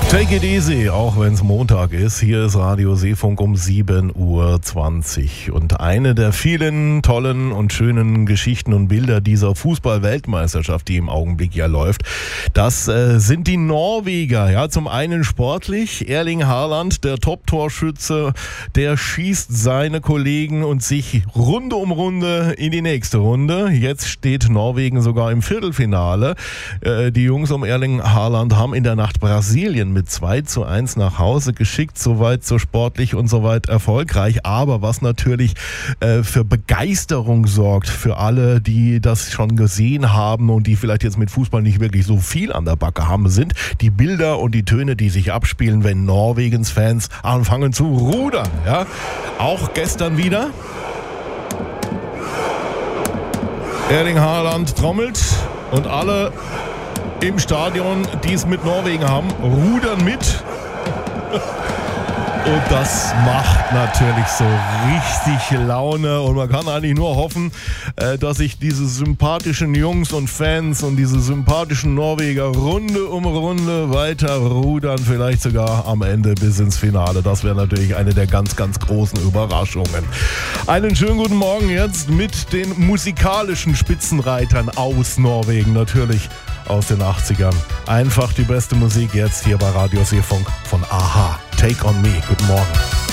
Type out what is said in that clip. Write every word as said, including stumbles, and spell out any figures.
Take it easy, auch wenn es Montag ist. Hier ist Radio Seefunk um sieben Uhr zwanzig. Und eine der vielen tollen und schönen Geschichten und Bilder dieser Fußball-Weltmeisterschaft, die im Augenblick ja läuft, das äh, sind die Norweger. Ja, zum einen sportlich. Erling Haaland, der Top-Torschütze, der schießt seine Kollegen und sich Runde um Runde in die nächste Runde. Jetzt steht Norwegen sogar im Viertelfinale. Äh, die Jungs um Erling Haaland haben in der Nacht Brasilien mit mit zwei zu eins nach Hause geschickt, soweit so sportlich und soweit erfolgreich, aber was natürlich äh, für Begeisterung sorgt für alle, die das schon gesehen haben und die vielleicht jetzt mit Fußball nicht wirklich so viel an der Backe haben, sind die Bilder und die Töne, die sich abspielen, wenn Norwegens Fans anfangen zu rudern. Ja? Auch gestern wieder. Erling Haaland trommelt und alle im Stadion, die es mit Norwegen haben, rudern mit. Und das macht natürlich so richtig Laune. Und man kann eigentlich nur hoffen, dass sich diese sympathischen Jungs und Fans und diese sympathischen Norweger Runde um Runde weiter rudern. Vielleicht sogar am Ende bis ins Finale. Das wäre natürlich eine der ganz, ganz großen Überraschungen. Einen schönen guten Morgen jetzt mit den musikalischen Spitzenreitern aus Norwegen. Natürlich aus den achtzigern. Einfach die beste Musik jetzt hier bei Radio Seefunk von a-ha. Take on Me. Guten Morgen.